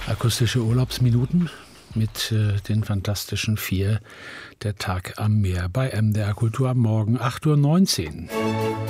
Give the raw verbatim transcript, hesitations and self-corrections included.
Akustische Urlaubsminuten mit äh, den fantastischen vier. Der Tag am Meer bei M D R Kultur am Morgen, acht Uhr neunzehn.